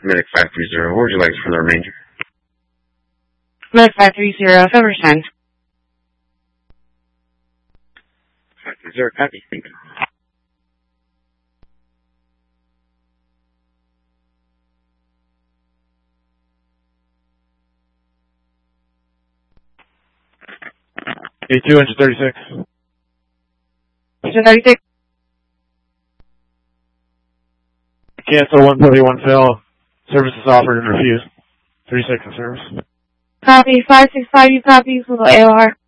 Medic 530, what would you like for the remainder? Medic 530, February 10th. 530, copy. Thank you. A2, engine 36. Engine 36. Cancel 141 fail. Service is offered and refused. 36 in service. Copy, 565, you copy, for the AOR.